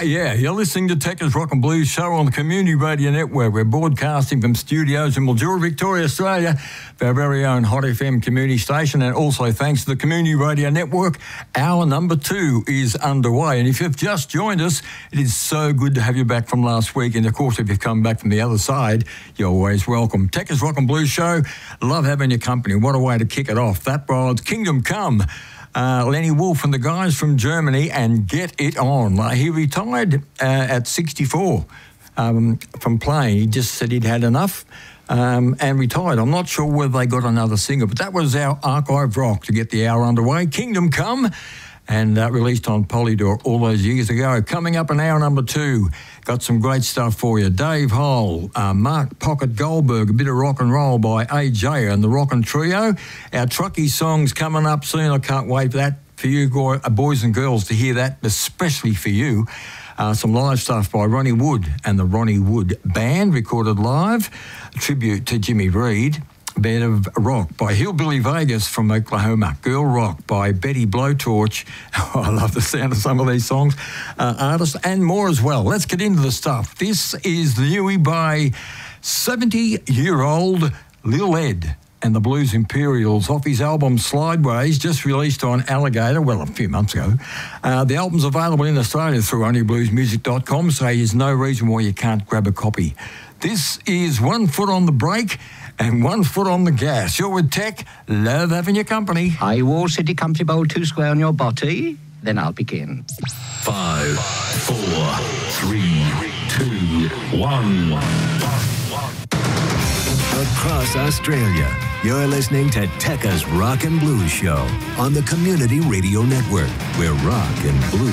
Yeah, you're listening to Techers Rock and Blues show on the Community Radio Network. We're broadcasting from studios in Mildura, Victoria, Australia, for our very own Hot FM community station, and also thanks to the Community Radio Network, hour number 2 is underway. And if you've just joined us, it is so good to have you back from last week. And of course, if you've come back from the other side, you're always welcome. Techers Rock and Blues show, love having your company. What a way to kick it off. That was Kingdom Come. Lenny Wolf and the guys from Germany, and Get It On. He retired at 64 from playing. He just said he'd had enough and retired. I'm not sure whether they got another singer, but that was our archive rock to get the hour underway. Kingdom Come, and released on Polydor all those years ago. Coming up in hour number 2, got some great stuff for you. Dave Hole, Mark Pocket Goldberg, a bit of rock and roll by AJ and the Rockin' Trio. Our Truckee songs coming up soon. I can't wait for that for you boys and girls to hear that, especially for you. Some live stuff by Ronnie Wood and the Ronnie Wood Band, recorded live. A tribute to Jimmy Reed. Bed of Rock by Hillbilly Vegas from Oklahoma. Girl Rock by Betty Blowtorch. Oh, I love the sound of some of these songs. Artists and more as well. Let's get into the stuff. This is the newie by 70-year-old Lil Ed and the Blues Imperials off his album Slideways, just released on Alligator, well, a few months ago. The album's available in Australia through onlybluesmusic.com, so there's no reason why you can't grab a copy. This is One Foot on the Brake and One Foot on the Gas. You're with Tech. Love having your company. Are you all city comfy bowl 2 square on your body? Then I'll begin. 5, 4, 3, 2, 1. Across Australia, you're listening to Techers Rock and Blues Show on the Community Radio Network, where rock and blues